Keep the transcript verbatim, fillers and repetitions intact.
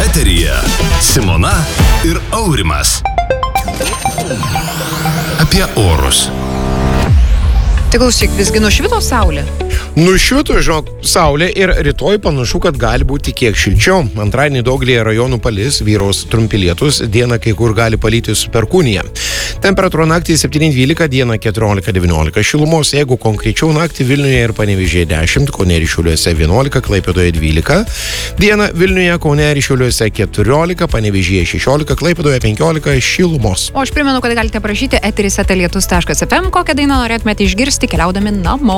Eteryje Simona ir Aurimas. Apie orus. Tai klausyk, visgi nušvito saulė? Nušvito, žinok, saulė ir rytoj panašu, kad gali būti kiek šilčiau. Antradienį daugelį rajonų palis, vyraus trumpi lietus, dieną kai kur gali palyti su perkūnija. Temperatūra naktį septyni dvylika, dieną keturiolika devyniolika šilumos, jeigu konkrečiau naktį Vilniuje ir Panevėžyje dešimt, Kaune ir Šiauliuose vienuolika, Klaipėdoje dvylika, dieną Vilniuje, Kaune ir Šiauliuose keturiolika, Panevėžyje šešiolika, Klaipėdoje penkiolika šilumos. O aš primenu, kad galite prašyti eteris eta lietus taškas ef em, kokią dainą norėtumėte išgirsti keliaudami namo.